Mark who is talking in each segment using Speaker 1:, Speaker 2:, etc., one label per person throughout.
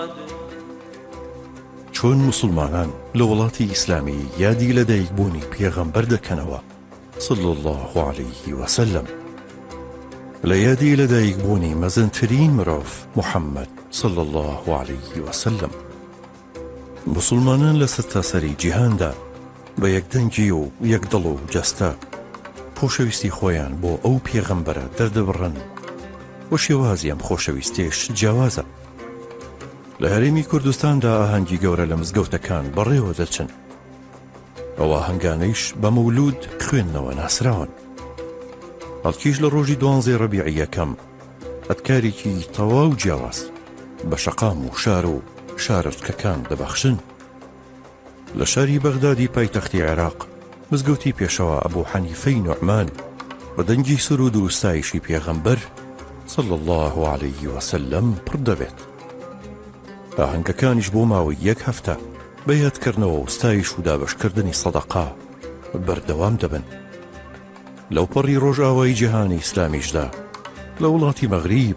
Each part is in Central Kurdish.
Speaker 1: چۆن مسلمانان لە وڵاتی ئیسلامی یادی لە دایکبوونی پێغەمبەر دەکەنەوە صلی الله عليه وسلم. لە یادی لە دایکبوونی مەزنترین مرۆڤ محەممەد صلی الله عليه وسلم. مسلمانان لە سەرتاسەری جیهاندا بە یەکدەنگی و یەکدڵ و جەستە خۆشەویستی خۆیان بۆ ئەو پێغەمبەرە دەردەبڕن و شێوازی ئەم خۆشەویستیش جیاوازە. لە هەرێمی کوردستاندا ئاهەنگی گەورە لە مزگەوتەکان بەڕێوە دەچن. ئەو ئاهەنگانەیش بە مەولود خوێندنەوە ناسراون. هەڵکیش لە ڕۆژی 12 ڕەبیعی یەکەم ئەتکارێکی تەواو جیاواز بە شەقام و شار و شارۆچکەکان دەبەخشن. لە شاری بەغدادی پایتەختی عێراق مزگەوتی پێشەوە ئەبوو حەنیفەی نوعمان بە دەنگی سرود و ستایشی پێغەمبەر صلی الله عليه وسلم پڕ دەبێت. ئاهەنگەکانیش بۆ ماوەی 1 هەفتە بە یادکردنەوە و ستایش و دابەشکردنی سەدەقا بەردەوام دەبن. لەو پەڕی ڕۆژئاوای جیهانی ئیسلامیشدا لە وڵاتی مەغریب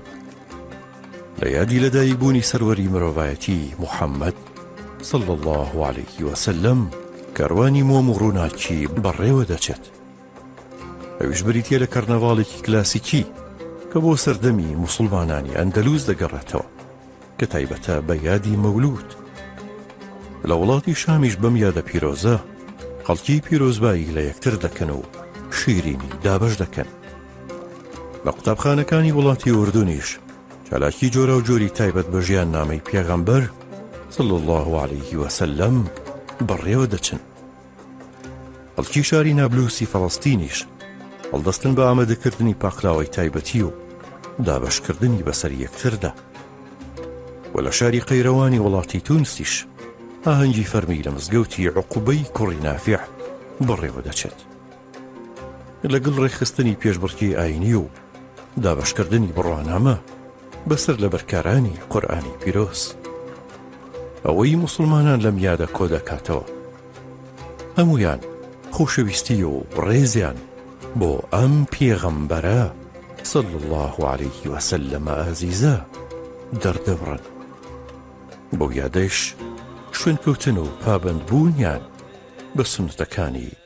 Speaker 1: لە یادی لەدایکبوونی سەروەری مرۆڤایەتی محەممەد صلی الله عليه وسلم کاروانی مۆم و ڕووناکی بەڕێوە دەچێت. ئەویش بریتیە لە کەرنەڤاڵێکی کلاسیکی کە بۆ سەردەمی موسڵمانانی ئەندەلوس دەگەڕێتەوە کە تایبەتە بە یادی مەولود. لە وڵاتی شامیش بەم یادە پیرۆزە خەڵکی پیرۆزبایی لە یەکتر دەکەن و شیرینی دابەش دەکەن. لە قوتابخانەکانی وڵاتی ئوردونیش چالاکی جۆرە و جۆری تایبەت بە ژیان نامەی پێغەمبەر صلی الله عليه وسلم بەڕێوە دەچن. خەڵکی شاری نابلوسی فەڵەستینیش هەڵدەستن بە ئامادەکردنی پاخلاوەی تایبەتی و دابەشکردنی بەسەر یەکتردا. و لە شاری قەیرەوانی وڵاتی تونسیش ئاهەنگی فەرمی لە مزگەوتی عوقوبەی کوڕی نافع بەڕێوە دەچێت. لەگەڵ ڕێخستنی پێشبڕکێی ئاینی و دابەشکردنی بڕوانامە بەسەر لە بەرکارانی قورئانی پیرۆز. ئەوەی موسڵمانان لەم یادە کۆ دەکاتەوە هەمویان خۆشەویستی و ڕێزیان بۆ ئەم پێغەمبەرە صلی الله عليه وسلم ئازیزە دەردەبڕن. بۆ یادەش شوێنکەوتن و پابەندبوونیان بە سونەتەکانی